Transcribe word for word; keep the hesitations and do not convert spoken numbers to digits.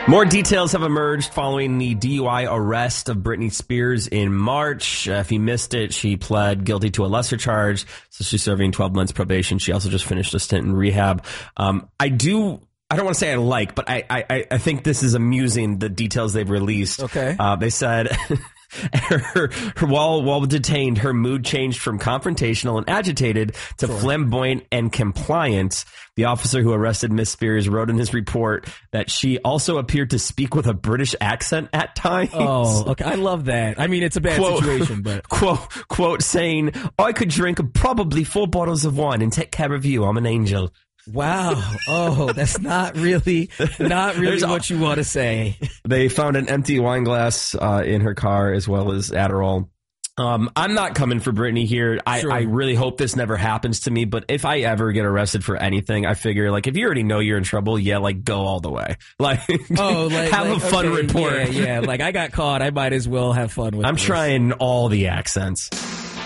More details have emerged following the D U I arrest of Britney Spears in March. Uh, if you missed it, she pled guilty to a lesser charge, so she's serving twelve months probation. She also just finished a stint in rehab. Um, I do... I don't want to say I like, but I, I, I think this is amusing, the details they've released. Okay. Uh, they said... Her, her, while, while detained, her mood changed from confrontational and agitated to sure. flamboyant and compliant. The officer who arrested Miss Spears wrote in his report that she also appeared to speak with a British accent at times. Oh, okay. I love that. I mean, it's a bad quote, situation, but... Quote, quote, saying, I could drink probably four bottles of wine and take care of you. I'm an angel. Wow. Oh, that's not really, not really There's what you want to say. They found an empty wine glass uh, in her car as well as Adderall. Um, I'm not coming for Britney here. I, sure. I really hope this never happens to me. But if I ever get arrested for anything, I figure like if you already know you're in trouble, yeah, like go all the way. Like, oh, like have like, a fun okay, report. Yeah, yeah. Like I got caught. I might as well have fun with. I'm this. trying all the accents.